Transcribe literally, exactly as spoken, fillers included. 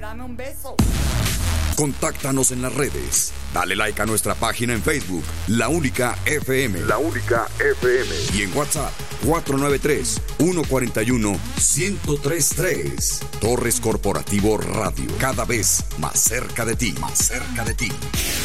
dame un beso. Contáctanos en las redes. Dale like a nuestra página en Facebook, La Única F M. La Única F M. Y en WhatsApp, cuatro nueve tres, uno cuatro uno, uno cero tres tres. Torres Corporativo Radio. Cada vez más cerca de ti. Más cerca de ti.